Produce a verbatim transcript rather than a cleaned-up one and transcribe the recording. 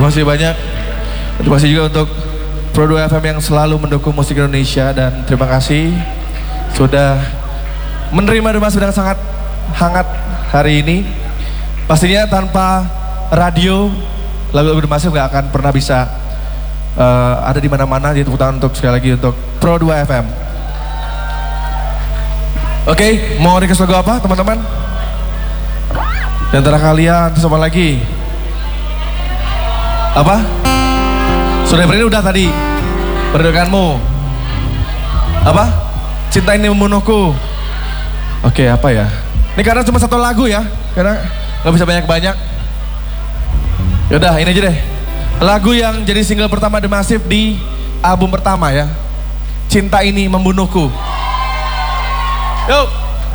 Terima kasih banyak. Terima kasih juga untuk Pro dua F M yang selalu mendukung musik Indonesia, dan terima kasih sudah menerima Demasif dengan sangat hangat hari ini. Pastinya tanpa radio, lagu-lagu Demasif gak akan pernah bisa uh, ada di mana-mana. Jadi tepuk tangan untuk sekali lagi untuk Pro dua F M. Oke, okay, mau request lagu apa teman-teman? Di antara kalian, terus apa lagi? Apa? Sudah beri udah tadi. Berdekatmu. Apa? Cinta ini membunuhku. Oke, okay, apa ya? Ini karena cuma satu lagu ya, karena nggak bisa banyak-banyak. Yaudah, ini aja deh. Lagu yang jadi single pertama Demasif di album pertama ya. Cinta Ini Membunuhku. Yuk.